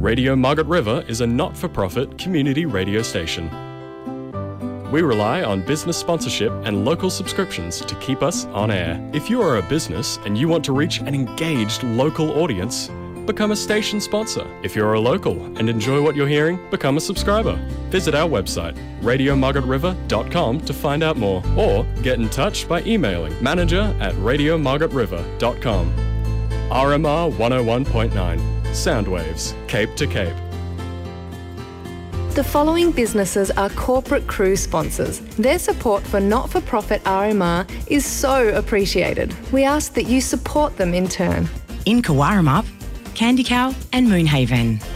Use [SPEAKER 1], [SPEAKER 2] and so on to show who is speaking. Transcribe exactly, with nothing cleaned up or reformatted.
[SPEAKER 1] Radio Margaret River is a not-for-profit community radio station. We rely on business sponsorship and local subscriptions to keep us on air. If you are a business and you want to reach an engaged local audience, become a station sponsor. If you're a local and enjoy what you're hearing, become a subscriber. Visit our website, radio margaret river dot com, to find out more, or get in touch by emailing manager at radio margaret river dot com. R M R one oh one point nine, Soundwaves, Cape to Cape.
[SPEAKER 2] The following businesses are corporate cruise sponsors. Their support for not-for-profit R M R is so appreciated. We ask that you support them in turn.
[SPEAKER 3] In Kawarramap, Candy Cow and Moonhaven.